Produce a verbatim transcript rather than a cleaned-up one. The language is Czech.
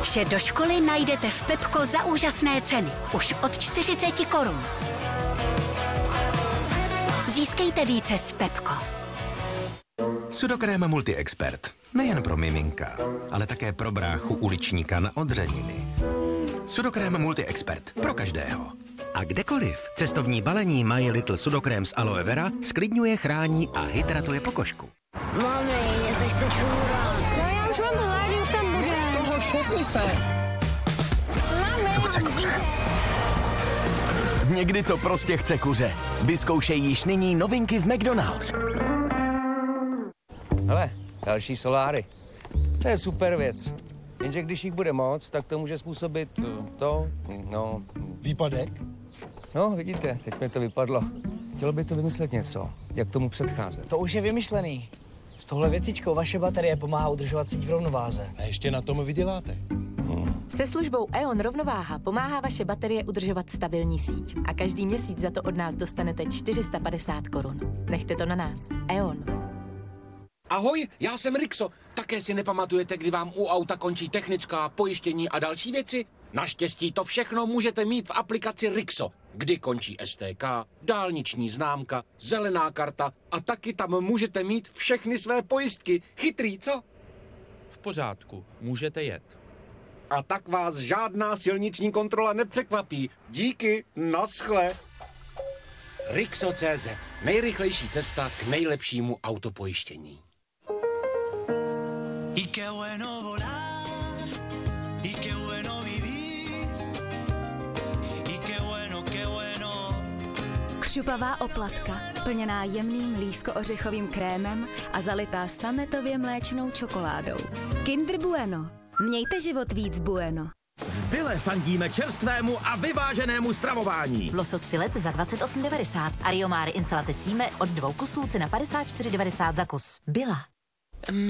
Vše do školy najdete v Pepko za úžasné ceny. Už od čtyřicet korun. Získejte více s Pepko. Sudokrém Multi-Expert. Nejen pro miminka, ale také pro bráchu uličníka na odřeniny. Sudokrém Multi-Expert. Pro každého. A kdekoliv. Cestovní balení My Little Sudokrém z aloe vera sklidňuje, chrání a hydratuje pokožku. Mami, mě se chce čůrat. No já už mám hlad, už tam bude. Toho šupni se. Mami. To chce kuře. Někdy to prostě chce kuře. Vyzkoušej již nyní novinky v McDonald's. Hele, další soláry. To je super věc. Jenže když jich bude moc, tak to může způsobit to, no... Výpadek? No, vidíte, teď mi to vypadlo. Chtělo by to vymyslet něco, jak tomu předcházet. To už je vymyšlený. S tohle věcičkou vaše baterie pomáhá udržovat síť v rovnováze. A ještě na tom vyděláte. Hmm. Se službou E O N Rovnováha pomáhá vaše baterie udržovat stabilní síť. A každý měsíc za to od nás dostanete čtyři sta padesát korun. Nechte to na nás. E O N. Ahoj, já jsem Rixo. Také si nepamatujete, kdy vám u auta končí technická, pojištění a další věci? Naštěstí to všechno můžete mít v aplikaci Rixo, kdy končí S T K, dálniční známka, zelená karta a taky tam můžete mít všechny své pojistky. Chytrý, co? V pořádku, můžete jet. A tak vás žádná silniční kontrola nepřekvapí. Díky, naschle. Rixo tečka cé zet. Nejrychlejší cesta k nejlepšímu autopojištění. Y qué bueno volar, y qué bueno vivir, y qué bueno, qué bueno. Křupavá oplatka, plněná jemným lísko-ořechovým krémem a zalitá sametově mléčnou čokoládou. Kinder Bueno. Mějte život víc bueno. V Bile fandíme čerstvému a vyváženému stravování. Losos filet za dvacet osm devadesát. Ariomár insalate síme od dvou kusů cena padesát čtyři devadesát za kus. Bila.